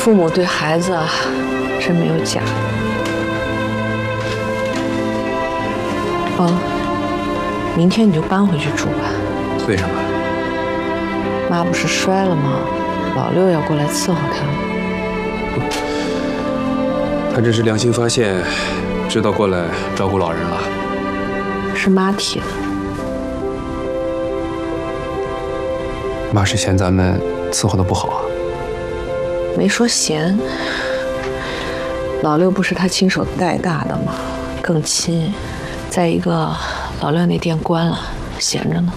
父母对孩子啊，真没有假。明天你就搬回去住吧。 为什么？ 妈不是摔了吗？老六要过来伺候她。 他这是良心发现，知道过来照顾老人了。 是妈提的。 妈是嫌咱们伺候的不好啊？ 没说嫌。老六不是他亲手带大的吗？更亲。再一个，老六那店关了，闲着呢。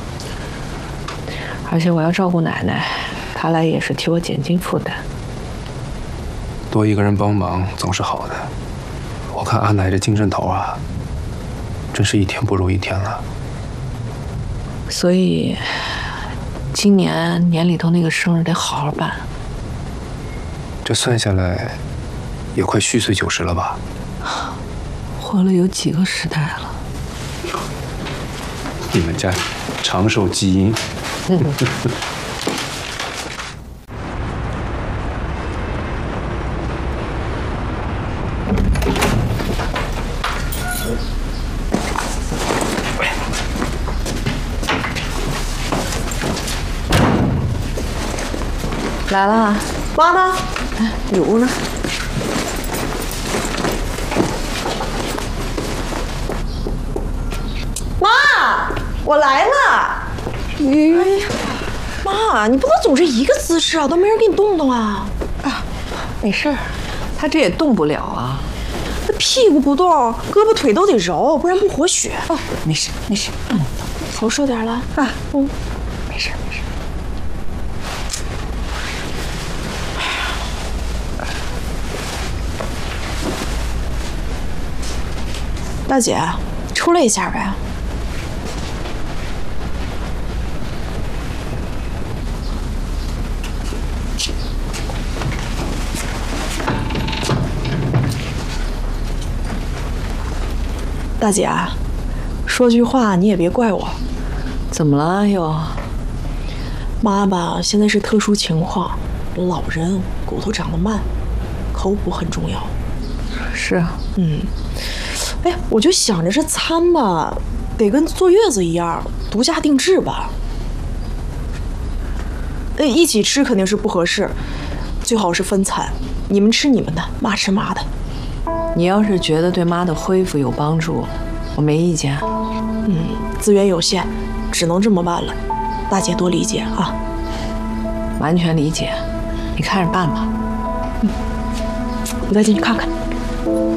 而且我要照顾奶奶，他来也是替我减轻负担。 多一个人帮忙总是好的。我看阿奶这精神头啊，真是一天不如一天了。 所以，今年年里头那个生日得好好办。 这算下来，也快虚岁90了吧？ 活了有几个时代了？ 你们家长寿基因。 来了， 妈呢？ 礼物呢？ 妈，我来了。哎呀，妈，你不能总是一个姿势啊，都没人给你动动啊。 啊，没事儿，他这也动不了啊。 这屁股不动，胳膊腿都得揉，不然不活血。 哦，没事没事， 好受点了啊。没事没事。 大姐，出来一下呗。大姐，说句话你也别怪我。 怎么了又？ 妈吧，现在是特殊情况，老人骨头长得慢，口补很重要。 是啊。 哎，我就想着这餐吧，得跟坐月子一样，独家定制吧。一起吃肯定是不合适，最好是分餐，你们吃你们的，妈吃妈的。 你要是觉得对妈的恢复有帮助，我没意见。 资源有限，只能这么办了，大姐多理解啊。 完全理解，你看着办吧。 我再进去看看。